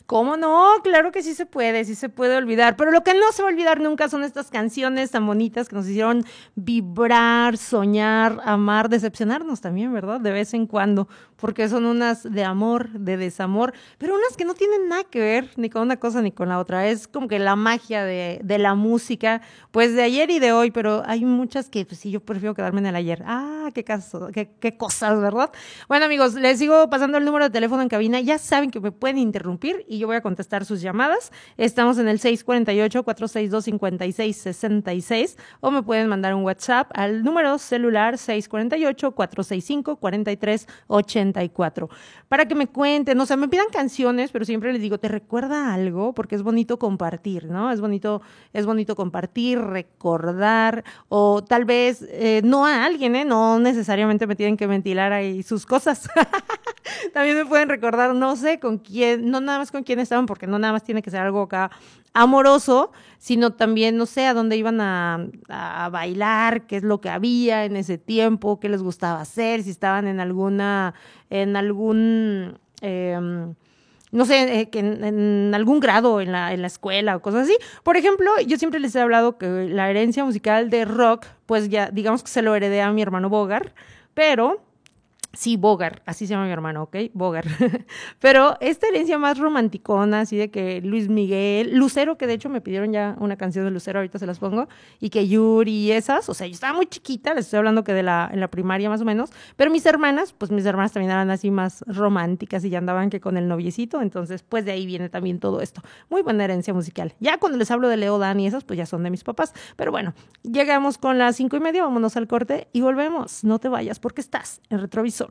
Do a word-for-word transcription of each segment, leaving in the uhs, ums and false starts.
¿Cómo no? Claro que sí se puede, sí se puede olvidar. Pero lo que no se va a olvidar nunca son estas canciones tan bonitas que nos hicieron vibrar, soñar, amar, decepcionarnos también, ¿verdad? De vez en cuando, porque son unas de amor, de desamor, pero unas que no tienen nada que ver ni con una cosa ni con la otra. Es como que la magia de, de la música, pues de ayer y de hoy, pero hay muchas que, pues sí, yo prefiero quedarme en el ayer. Ah, qué, caso, qué, qué cosas, ¿verdad? Bueno, amigos, les sigo pasando el número de teléfono en cabina. Ya saben que me pueden interrumpir y yo voy a contestar sus llamadas. Estamos en el seis cuatro ocho, cuatro seis dos, cinco seis seis seis o me pueden mandar un WhatsApp al número celular seis cuatro ocho, cuatro seis cinco, cuatro tres ocho cuatro para que me cuenten, o sea, me pidan canciones, pero siempre les digo, ¿te recuerda algo? Porque es bonito compartir, ¿no? Es bonito, es bonito compartir, recordar, o tal vez eh, no a alguien, ¿eh? No necesariamente me tienen que ventilar ahí sus cosas. También me pueden recordar, no sé, con quién, no nada más con quién estaban, porque no nada más tiene que ser algo acá amoroso, sino también, no sé, a dónde iban a, a bailar, qué es lo que había en ese tiempo, qué les gustaba hacer, si estaban en alguna, en algún, eh, no sé, eh, en, en algún grado en la, en la escuela o cosas así. Por ejemplo, yo siempre les he hablado que la herencia musical de rock, pues ya, digamos que se lo heredé a mi hermano Bogart, pero... Sí, Bogart, así se llama mi hermano, ¿ok? Bogart. Pero esta herencia más romanticona, así de que Luis Miguel, Lucero, que de hecho me pidieron ya una canción de Lucero, ahorita se las pongo, y que Yuri y esas, o sea, yo estaba muy chiquita, les estoy hablando que de la, en la primaria más o menos, pero mis hermanas, pues mis hermanas también eran así más románticas y ya andaban que con el noviecito, entonces pues de ahí viene también todo esto. Muy buena herencia musical. Ya cuando les hablo de Leo Dan y esas, pues ya son de mis papás. Pero bueno, llegamos con las cinco y media, vámonos al corte y volvemos. No te vayas porque estás en Retrovisor.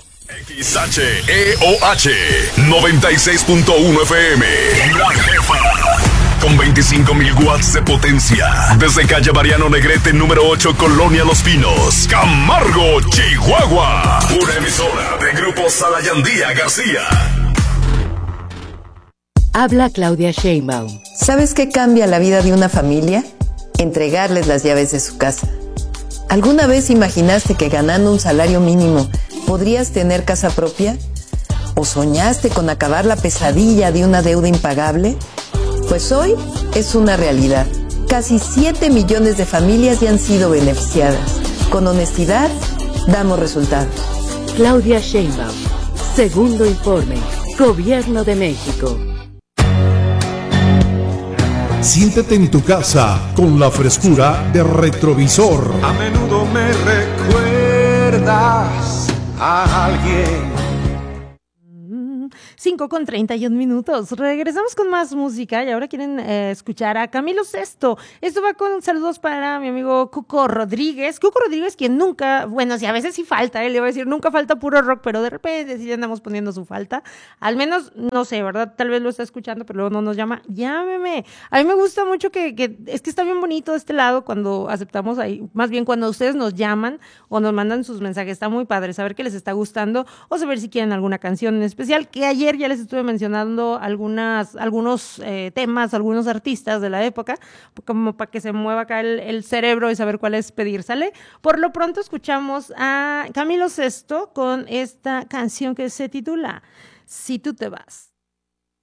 X H E O H noventa y seis punto uno F M. La Jefa. Con veinticinco mil watts de potencia. Desde calle Mariano Negrete número ocho, Colonia Los Pinos, Camargo, Chihuahua. Una emisora de Grupo Salayandía García. Habla Claudia Sheinbaum. ¿Sabes qué cambia la vida de una familia? Entregarles las llaves de su casa. ¿Alguna vez imaginaste que ganando un salario mínimo podrías tener casa propia? ¿O soñaste con acabar la pesadilla de una deuda impagable? Pues hoy es una realidad. Casi siete millones de familias ya han sido beneficiadas. Con honestidad, damos resultados. Claudia Sheinbaum. Segundo informe. Gobierno de México. Siéntete en tu casa con la frescura de Retrovisor. A menudo me recuerdas a alguien. cinco con treinta y un minutos. Regresamos con más música y ahora quieren eh, escuchar a Camilo Sesto. Esto va con saludos para mi amigo Cuco Rodríguez. Cuco Rodríguez, quien nunca, bueno, sí, a veces sí falta, él le va a decir, nunca falta puro rock, pero de repente sí andamos poniendo su falta. Al menos, no sé, ¿verdad? Tal vez lo está escuchando, pero luego no nos llama. Llámeme. A mí me gusta mucho que, que es que está bien bonito de este lado cuando aceptamos ahí, más bien cuando ustedes nos llaman o nos mandan sus mensajes. Está muy padre saber que les está gustando o saber si quieren alguna canción en especial, que ayer ya les estuve mencionando algunas, algunos eh, temas, algunos artistas de la época, como para que se mueva acá el, el cerebro y saber cuál es pedir, ¿sale? Por lo pronto escuchamos a Camilo Sesto con esta canción que se titula Si tú te vas.